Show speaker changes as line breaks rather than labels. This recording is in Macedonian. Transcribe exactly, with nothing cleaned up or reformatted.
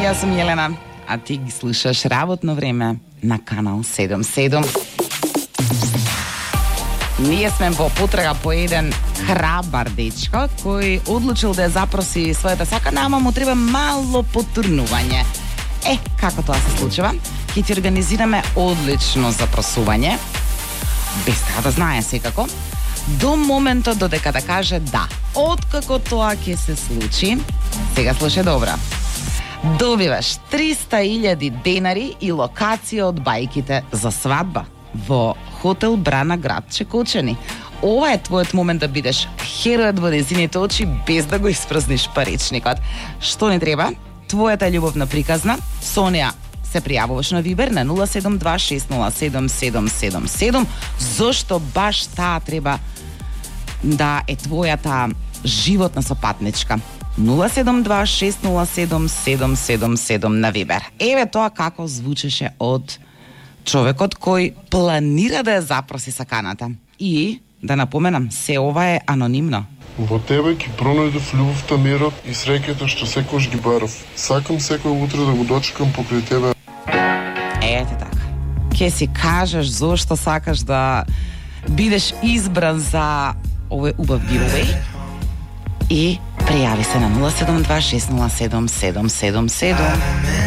Јас сум Јелена, а ти ги слушаш Работно време на канал седум седум. Ние сме во потрага по еден храбар дечко кој одлучил да ја запроси својата сакана, ама му треба мало потурнување. Е, како тоа се случува? Ќе ти организираме одлично запросување, без тоа да знае секако, до моментот додека да каже да. Откако тоа ќе се случи, сега слушај добро, добиваш триста илјади денари и локација од бајките за свадба во хотел Брана град Чекочени. Ова е твојот момент да бидеш херојот во нејзините очи без да го испразниш паричникот. Што не треба? Твојата љубовна приказна, со неа се пријавуваш на Вибер на нула седум два шест нула седум седум седум седум. Зошто баш таа треба да е твојата животна сопатничка? нула седум два шест нула седум седум седум седум на Вибер. Еве тоа како звучеше од човекот кој планира да ја запроси саканата. И, да напоменам, се ова е анонимно.
Во тебе ќе пронајдов љубовта, мирот и среќата што секојаш ги барав. Сакам секој утре да го дочекам покрај тебе.
Ете така. Ке си кажеш зошто сакаш да бидеш избран за овој убав giveaway и пријави се на нула седум два шест нула седум седум седум седум.